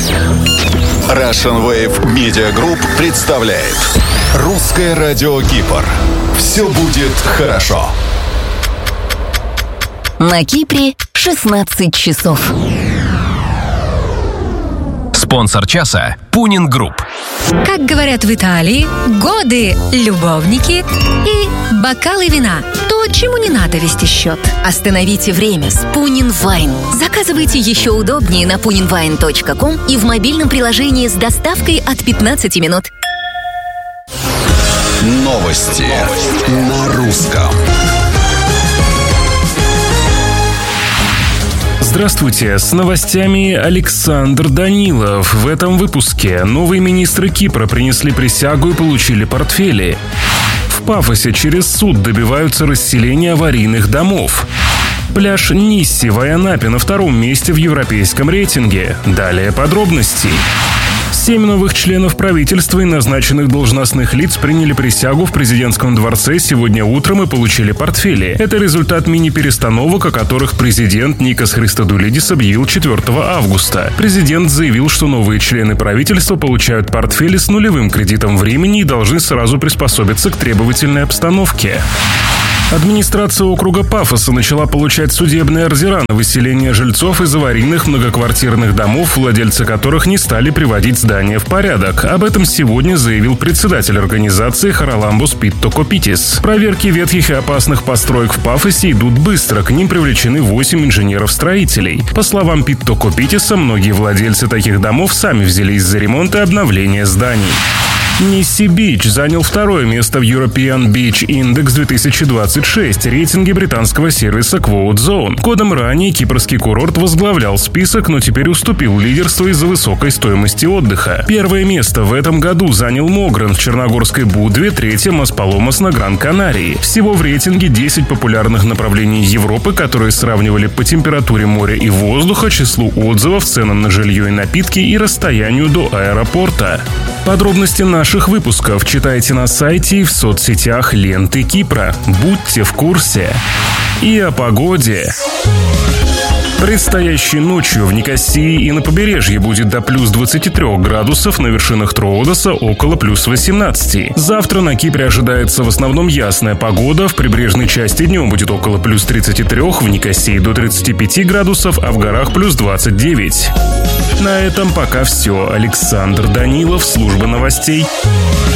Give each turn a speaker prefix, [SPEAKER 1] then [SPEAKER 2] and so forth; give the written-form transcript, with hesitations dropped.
[SPEAKER 1] Russian Wave Media Group представляет Русское радио Кипр. Все будет хорошо.
[SPEAKER 2] На Кипре 16 часов.
[SPEAKER 3] Спонсор часа – Пунин Групп.
[SPEAKER 4] Как говорят в Италии, годы, любовники и бокалы вина. То, чему не надо вести счет.
[SPEAKER 2] Остановите время с Пунин Вайн. Заказывайте еще удобнее на puninwine.com и в мобильном приложении с доставкой от 15 минут.
[SPEAKER 1] Новости на русском.
[SPEAKER 5] Здравствуйте, с новостями Александр Данилов. В этом выпуске новые министры Кипра принесли присягу и получили портфели. В Пафосе через суд добиваются расселения аварийных домов. Пляж Нисси в Айанапе на втором месте в европейском рейтинге. Далее подробности. 7 новых членов правительства и назначенных должностных лиц приняли присягу в президентском дворце сегодня утром и получили портфели. Это результат мини-перестановок, о которых президент Никос Христодулидис объявил 4 августа. Президент заявил, что новые члены правительства получают портфели с нулевым кредитом времени и должны сразу приспособиться к требовательной обстановке. Администрация округа Пафоса начала получать судебные ордера на выселение жильцов из аварийных многоквартирных домов, владельцы которых не стали приводить здания в порядок. Об этом сегодня заявил председатель организации Хараламбус Питто Копитис. Проверки ветхих и опасных построек в Пафосе идут быстро, к ним привлечены 8 инженеров-строителей. По словам Питто Копитиса, многие владельцы таких домов сами взялись за ремонт и обновление зданий. Нисси Бич занял второе место в European Beach Index 2026, рейтинге британского сервиса Quote Zone. Годом ранее кипрский курорт возглавлял список, но теперь уступил лидерство из-за высокой стоимости отдыха. Первое место в этом году занял Могрен в Черногорской Будве, третье Маспаломас на Гран-Канарии. Всего в рейтинге 10 популярных направлений Европы, которые сравнивали по температуре моря и воздуха, числу отзывов, ценам на жилье и напитки и расстоянию до аэропорта. Подробности наших выпусков читайте на сайте и в соцсетях ленты Кипра. Будьте в курсе. И о погоде. Предстоящей ночью в Никосии и на побережье будет до плюс 23 градусов, на вершинах Троодоса около плюс 18. Завтра на Кипре ожидается в основном ясная погода, в прибрежной части днем будет около плюс 33, в Никосии до 35 градусов, а в горах плюс 29. На этом пока все. Александр Данилов, служба новостей.